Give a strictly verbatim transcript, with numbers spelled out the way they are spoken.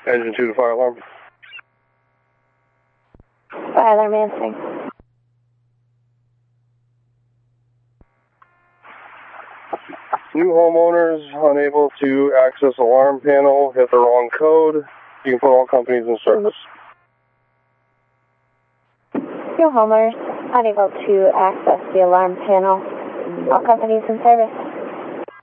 Engine two to fire alarm. Fire alarm answering. New homeowners unable to access alarm panel, hit the wrong code. You can put all companies in service. New homeowners unable to access the alarm panel. All companies in service.